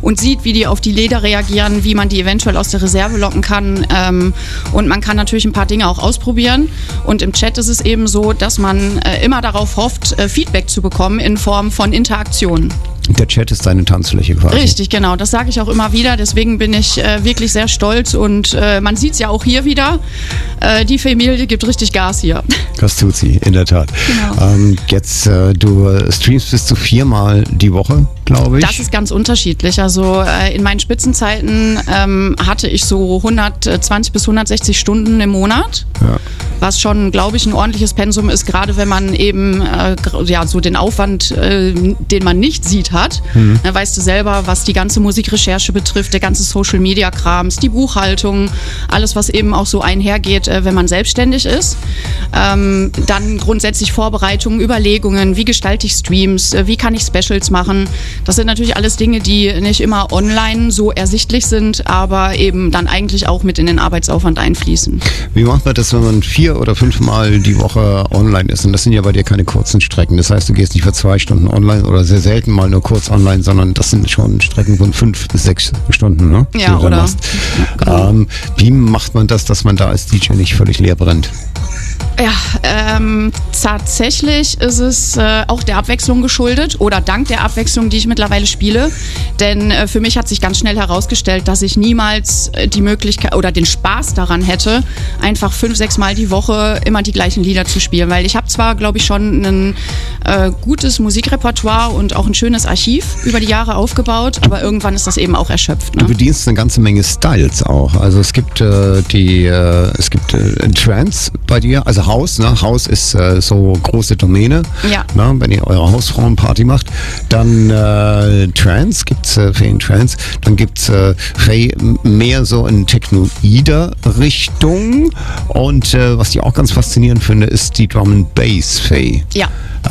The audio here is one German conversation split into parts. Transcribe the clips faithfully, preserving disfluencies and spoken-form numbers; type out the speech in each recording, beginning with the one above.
und sieht, wie die auf die Lieder reagieren, wie man die eventuell aus der Reserve locken kann. Ähm, und man kann natürlich ein paar Dinge auch ausprobieren. Und im Chat ist es eben so, dass man äh, immer darauf hofft, äh, Feedback zu bekommen in Form von Interaktion. Der Chat ist deine Tanzfläche quasi. Richtig, genau. Das sage ich auch immer wieder. Deswegen bin ich äh, wirklich sehr stolz. Und äh, man sieht es ja auch hier wieder. Äh, die Familie gibt richtig Gas hier. Das tut sie, in der Tat. Genau. Ähm, jetzt, äh, du streamst bis zu viermal die Woche, glaube ich. Das ist ganz unterschiedlich. Also äh, in meinen Spitzenzeiten ähm, hatte ich so hundertzwanzig bis hundertsechzig Stunden im Monat. Ja. Was schon, glaube ich, ein ordentliches Pensum ist, gerade wenn man eben äh, ja, so den Aufwand, äh, den man nicht sieht, hat. Mhm. Dann weißt du selber, was die ganze Musikrecherche betrifft, der ganze Social-Media-Krams, die Buchhaltung, alles, was eben auch so einhergeht, äh, wenn man selbstständig ist. Ähm, dann grundsätzlich Vorbereitungen, Überlegungen, wie gestalte ich Streams, äh, wie kann ich Specials machen. Das sind natürlich alles Dinge, die nicht immer online so ersichtlich sind, aber eben dann eigentlich auch mit in den Arbeitsaufwand einfließen. Wie macht man das, wenn man vier oder fünfmal die Woche online ist? Und das sind ja bei dir keine kurzen Strecken. Das heißt, du gehst nicht für zwei Stunden online oder sehr selten mal nur kurz online, sondern das sind schon Strecken von fünf bis sechs Stunden, ne? Ja, oder? Ja, genau. ähm, wie macht man das, dass man da als D J nicht völlig leer brennt? Ja, ähm, tatsächlich ist es äh, auch der Abwechslung geschuldet oder dank der Abwechslung, die ich mittlerweile spiele. Denn äh, für mich hat sich ganz schnell herausgestellt, dass ich niemals äh, die Möglichkeit oder den Spaß daran hätte, einfach fünf, sechs Mal die Woche immer die gleichen Lieder zu spielen. Weil ich habe zwar, glaube ich, schon ein äh, gutes Musikrepertoire und auch ein schönes Archiv über die Jahre aufgebaut, aber irgendwann ist das eben auch erschöpft. Ne? Du bedienst eine ganze Menge Styles auch. Also es gibt äh, die, äh, es gibt äh, Trance bei dir, also House, ne? House ist äh, so große Domäne. Ja. Ne? Wenn ihr eure Hausfrauenparty macht, dann äh, Trance gibt's äh, Faye in Trance, dann gibt's äh, Faye mehr so in Technoider Richtung und äh, was ich auch ganz faszinierend finde, ist die Drum and Bass Faye. Ja.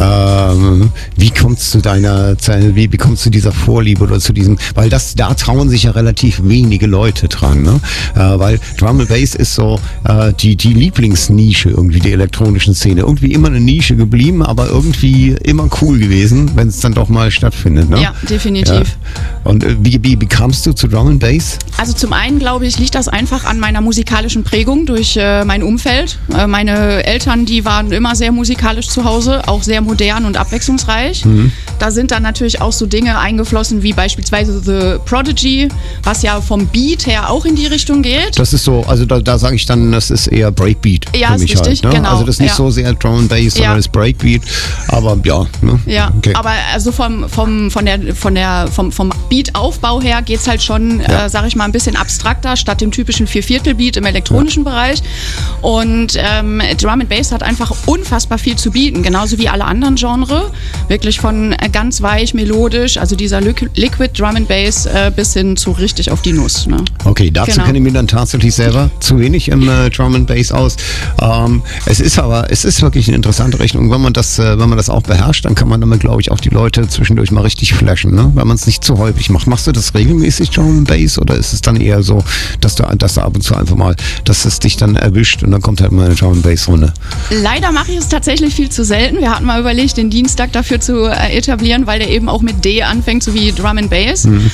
Ähm, wie kommst du deiner, wie, wie kommst du dieser Vorliebe oder zu diesem, weil das, da trauen sich ja relativ wenige Leute dran, ne? Äh, weil Drum and Bass ist so äh, die, die Lieblingsnische irgendwie der elektronischen Szene. Irgendwie immer eine Nische geblieben, aber irgendwie immer cool gewesen, wenn es dann doch mal stattfindet, ne? Ja, definitiv. Ja. Und äh, wie, wie, wie kamst du zu Drum and Bass? Also zum einen, glaube ich, liegt das einfach an meiner musikalischen Prägung durch äh, mein Umfeld. Äh, meine Eltern, die waren immer sehr musikalisch zu Hause, auch sehr modern und abwechslungsreich. Mhm. Da sind dann natürlich auch so Dinge eingeflossen wie beispielsweise The Prodigy, was ja vom Beat her auch in die Richtung geht. Das ist so, also da, da sage ich dann, das ist eher Breakbeat. Ja, für ist mich richtig, halt, ne? genau. Also das ist nicht ja. so sehr Drum and Bass, sondern ja. das Breakbeat. Aber ja. Ne? Ja, okay. aber also vom, vom, von der, von der, vom, vom Beat-Aufbau her geht es halt schon, ja. äh, sag ich mal, ein bisschen abstrakter, statt dem typischen Vierviertel-Beat im elektronischen ja. Bereich. Und ähm, Drum and Bass hat einfach unfassbar viel zu bieten, genauso wie alle anderen Genres. Wirklich von äh, ganz weich, melodisch, also dieser Liquid Drum and Bass äh, bis hin zu richtig auf die Nuss. Ne? Okay, dazu genau. kenne ich mir dann tatsächlich selber zu wenig im äh, Drum and Bass aus. Ähm, es ist aber, es ist wirklich eine interessante Richtung. Wenn man das, äh, wenn man das auch beherrscht, dann kann man damit, glaube ich, auch die Leute zwischendurch mal richtig flashen, ne? Wenn man es nicht zu häufig macht. Machst du das regelmäßig, Drum and Bass, oder ist es dann eher so, dass du, dass du ab und zu einfach mal, dass es dich dann erwischt und dann kommt halt mal eine Drum and Bass Runde? Leider mache ich es tatsächlich viel zu selten. Wir hatten mal überlegt, den Dienstag dafür zu äh, etablieren, weil der eben auch mit D anfängt, so wie Drum and Bass. Mhm.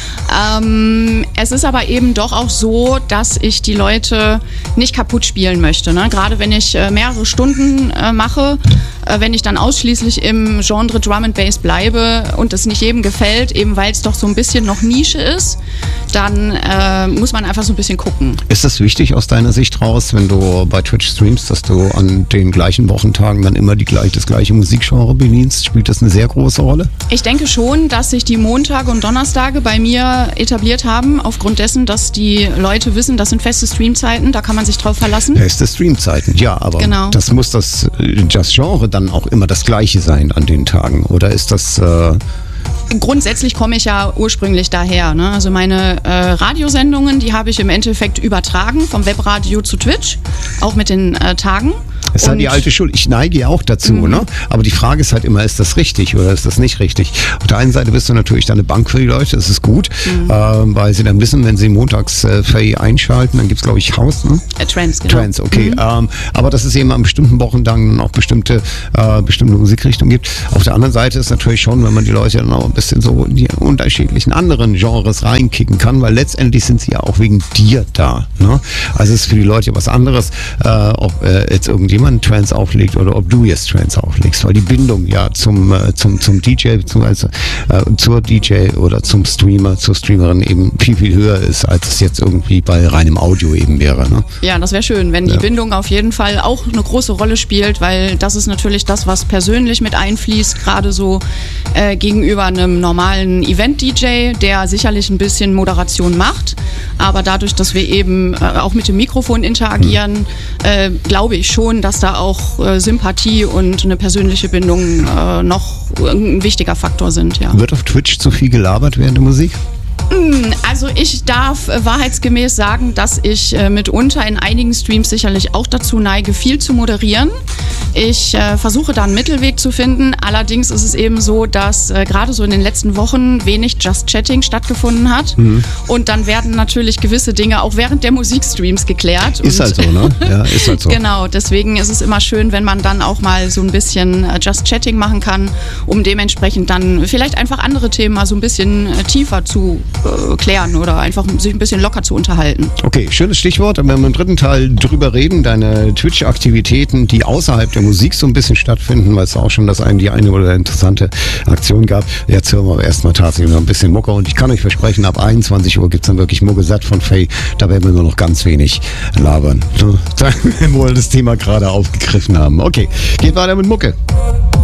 Ähm, es ist aber eben doch auch so, dass ich die Leute nicht kaputt spielen möchte. Ne? Gerade wenn ich äh, mehrere Stunden äh, mache, äh, wenn ich dann ausschließlich im Genre Drum and Bass bleibe und es nicht jedem gefällt, eben weil es doch so ein bisschen noch Nische ist, dann äh, muss man einfach so ein bisschen gucken. Ist das wichtig aus deiner Sicht raus, wenn du bei Twitch streamst, dass du an den gleichen Wochentagen dann immer die, das gleiche Musikgenre bedienst? Spielt das eine sehr große Rolle? Ich denke schon, dass sich die Montage und Donnerstage bei mir etabliert haben, aufgrund dessen, dass die Leute wissen, das sind feste Streamzeiten, da kann man sich drauf verlassen. Feste Streamzeiten, ja, aber genau. das muss das, das Genre dann auch immer das gleiche sein an den Tagen, oder ist das... Äh Grundsätzlich komme ich ja ursprünglich daher. Ne? Also meine äh, Radiosendungen, die habe ich im Endeffekt übertragen vom Webradio zu Twitch, auch mit den äh, Tagen. Es ist halt die alte Schule. Ich neige ja auch dazu, mhm. ne? Aber die Frage ist halt immer, ist das richtig oder ist das nicht richtig? Auf der einen Seite bist du natürlich dann eine Bank für die Leute, das ist gut, mhm. äh, weil sie dann wissen, wenn sie montags äh, Faye einschalten, dann gibt es, glaube ich, House, ne? Äh, Trance, genau. Trance, okay. Mhm. Ähm, aber dass es eben an bestimmten Wochen dann auch bestimmte, äh, bestimmte Musikrichtungen gibt. Auf der anderen Seite ist natürlich schon, wenn man die Leute dann auch ein bisschen so in die unterschiedlichen anderen Genres reinkicken kann, weil letztendlich sind sie ja auch wegen dir da. Ne? Also es ist für die Leute was anderes, äh, ob äh, jetzt irgendjemand Trance auflegt oder ob du jetzt Trance auflegst, weil die Bindung ja zum, äh, zum, zum D J bzw. Äh, zur D J oder zum Streamer, zur Streamerin eben viel, viel höher ist, als es jetzt irgendwie bei reinem Audio eben wäre. Ne? Ja, das wäre schön, wenn die ja. Bindung auf jeden Fall auch eine große Rolle spielt, weil das ist natürlich das, was persönlich mit einfließt, gerade so äh, gegenüber einem normalen Event-D J, der sicherlich ein bisschen Moderation macht, aber dadurch, dass wir eben äh, auch mit dem Mikrofon interagieren, hm. äh, glaube ich schon, dass da auch äh, Sympathie und eine persönliche Bindung äh, noch ein wichtiger Faktor sind. Ja. Wird auf Twitch zu viel gelabert während der Musik? Also ich darf äh, wahrheitsgemäß sagen, dass ich äh, mitunter in einigen Streams sicherlich auch dazu neige, viel zu moderieren. Ich äh, versuche da einen Mittelweg zu finden. Allerdings ist es eben so, dass äh, gerade so in den letzten Wochen wenig Just Chatting stattgefunden hat. Mhm. Und dann werden natürlich gewisse Dinge auch während der Musikstreams geklärt. Ist und halt so, ne? Ja, ist halt so. Genau, deswegen ist es immer schön, wenn man dann auch mal so ein bisschen äh, Just Chatting machen kann, um dementsprechend dann vielleicht einfach andere Themen mal so ein bisschen äh, tiefer zu klären oder einfach sich ein bisschen locker zu unterhalten. Okay, schönes Stichwort. Wenn wir im dritten Teil drüber reden, deine Twitch-Aktivitäten, die außerhalb der Musik so ein bisschen stattfinden, weil es auch schon das eine, die eine oder interessante Aktion gab. Jetzt hören wir aber erstmal tatsächlich noch ein bisschen Mucke und ich kann euch versprechen, ab einundzwanzig Uhr gibt es dann wirklich Mucke satt von Faye. Da werden wir nur noch ganz wenig labern. Wo wir das Thema gerade aufgegriffen haben. Okay, geht weiter mit Mucke.